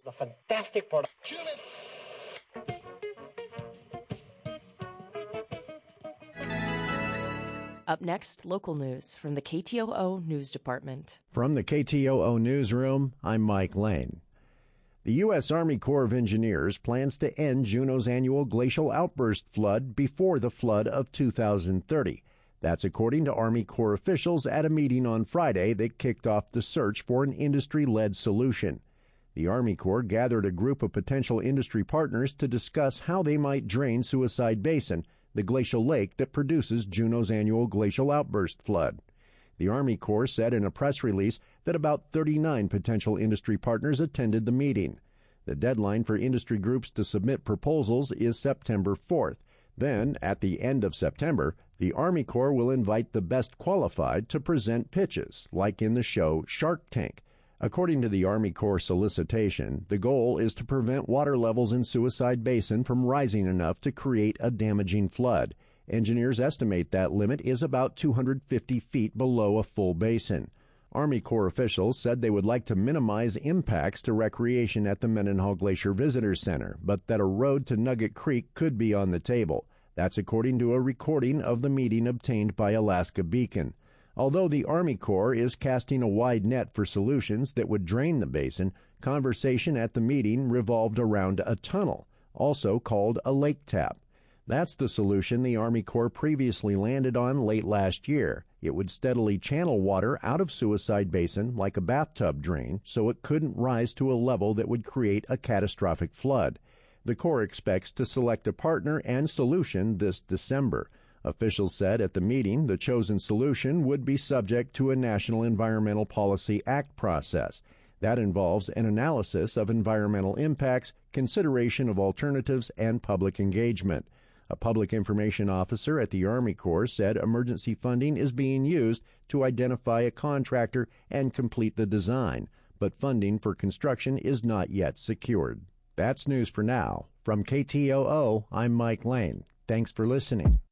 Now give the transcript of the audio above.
a fantastic product. Up next, local news from the KTOO News Department. From the KTOO Newsroom, I'm Mike Lane. The U.S. Army Corps of Engineers plans to end Juneau's annual glacial outburst flood before the flood of 2030. That's according to Army Corps officials at a meeting on Friday that kicked off the search for an industry-led solution. The Army Corps gathered a group of potential industry partners to discuss how they might drain Suicide Basin, the glacial lake that produces Juneau's annual glacial outburst flood. The Army Corps said in a press release that about 39 potential industry partners attended the meeting. The deadline for industry groups to submit proposals is September 4th. Then, at the end of September, the Army Corps will invite the best qualified to present pitches, like in the show Shark Tank. According to the Army Corps solicitation, the goal is to prevent water levels in Suicide Basin from rising enough to create a damaging flood. Engineers estimate that limit is about 250 feet below a full basin. Army Corps officials said they would like to minimize impacts to recreation at the Mendenhall Glacier Visitor Center, but that a road to Nugget Creek could be on the table. That's according to a recording of the meeting obtained by Alaska Beacon. Although the Army Corps is casting a wide net for solutions that would drain the basin, conversation at the meeting revolved around a tunnel, also called a lake tap. That's the solution the Army Corps previously landed on late last year. It would steadily channel water out of Suicide Basin like a bathtub drain so it couldn't rise to a level that would create a catastrophic flood. The Corps expects to select a partner and solution this December. Officials said at the meeting the chosen solution would be subject to a National Environmental Policy Act process. That involves an analysis of environmental impacts, consideration of alternatives, and public engagement. A public information officer at the Army Corps said emergency funding is being used to identify a contractor and complete the design, but funding for construction is not yet secured. That's news for now. From KTOO, I'm Mike Lane. Thanks for listening.